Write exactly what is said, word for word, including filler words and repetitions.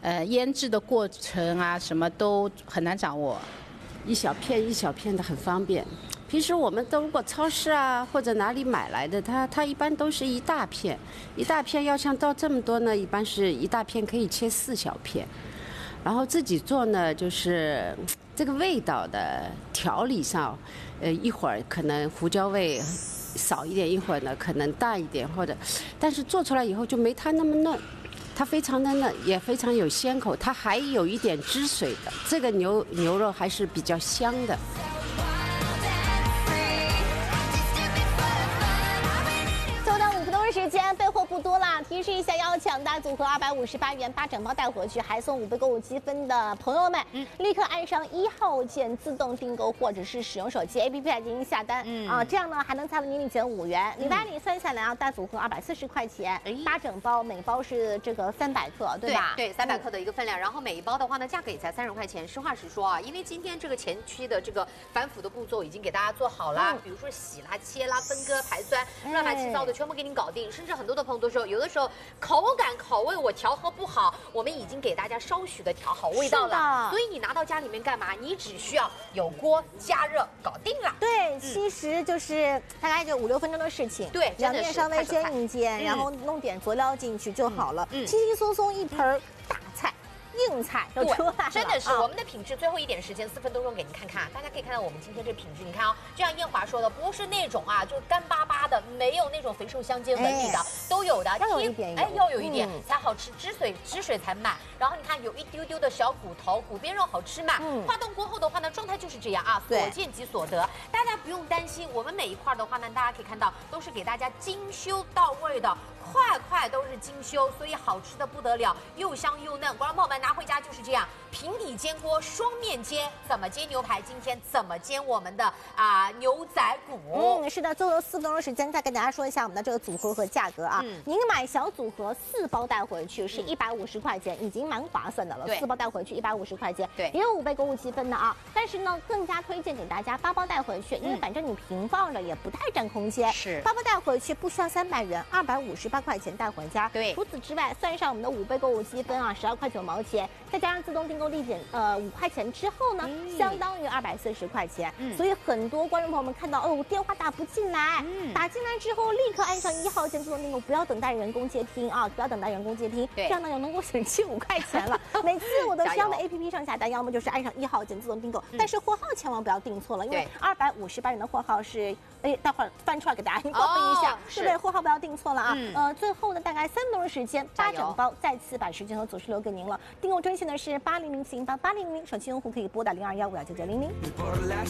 呃腌制的过程啊，什么都很难掌握。 一小片一小片的很方便。平时我们都如果超市啊或者哪里买来的，它它一般都是一大片，一大片要像到这么多呢，一般是一大片可以切四小片。然后自己做呢，就是这个味道的调理上，呃，一会儿可能胡椒味少一点，一会儿呢可能大一点，或者，但是做出来以后就没它那么嫩，它非常的嫩，也非常有鲜口，它还有一点汁水的，这个牛牛肉还是比较香的。 时间备货不多啦，提示一下，要抢大组合二百五十八元八整包带回去，还送五倍购物积分的朋友们，嗯，立刻按上一号键自动订购，或者是使用手机 A P P 来进行下单，嗯啊，这样呢还能再为您领减五元。礼拜你算下来啊，大组合二百四十块钱，八整包，每包是这个三百克，对吧？ 对，三百克的一个分量，然后每一包的话呢，价格也才三十块钱。实话实说啊，因为今天这个前期的这个反腐的步骤已经给大家做好了，比如说洗啦、切啦、分割、排酸，乱七八糟的全部给您搞定。甚至很多的朋友都说，有的时候口感口味我调和不好，我们已经给大家稍许的调好味道了。所以你拿到家里面干嘛？你只需要有锅加热，搞定了。 对，其实就是大概就五六分钟的事情。对，两面稍微煎一煎，然后弄点佐料进去就好了。轻轻松松一盆大菜。硬菜都出来了， 真的是我们的品质。最后一点时间，四分多钟给您看看，大家可以看到我们今天这品质。你看啊，就像燕华说的，不是那种啊，就干巴巴的，没有那种肥瘦相间纹理的，都有的。 要有一点， 哎，要有一点才好吃，汁水汁水才满。然后你看有一丢丢的小骨头，骨边肉好吃嘛。化冻过后的话呢，状态就是这样啊，所见即所得。大家不用担心，我们每一块的话呢，大家可以看到都是给大家精修到位的。块块都是精修，所以好吃的不得了，又香又嫩。观众朋友们拿回家就是这样，平底煎锅双面煎，怎么煎牛排？今天怎么煎我们的啊、呃、牛仔骨？ 嗯，是的，最后四分钟的时间再跟大家说一下我们的这个组合和价格啊。嗯、您买小组合四包带回去是一百五十块钱，已经蛮划算的了。四包带回去一百五十块钱，对，也有五倍购物积分的啊。但是呢，更加推荐给大家八包带回去，因为反正你平放着也不太占空间。是，八包带回去不需要三百元，二百五十八块钱带回家。对，除此之外，算上我们的五倍购物积分啊，十二块九毛钱，再加上自动订购立减呃五块钱之后呢，嗯、相当于二百四十块钱。嗯，所以很多观众朋友们看到哦，我电话打不进来，嗯、打进来之后立刻按上一号键自动订购，不要等待人工接听啊，不要等待人工接听，这样呢也能够省去五块钱了。每次我都是要在 A P P 上下单，要么就是按上一号键自动订购，嗯、但是货号千万不要订错了，因为二百五十八元的货号是。哎，待会儿翻出来给大家报备一下，哦、对不对？货号不要订错了啊！嗯、呃，最后呢，大概三分钟的时间，八整包再次把时间和组数留给您了。订购专线呢是八零零四零八八零零，手机用户可以拨打零二幺五幺九九零零。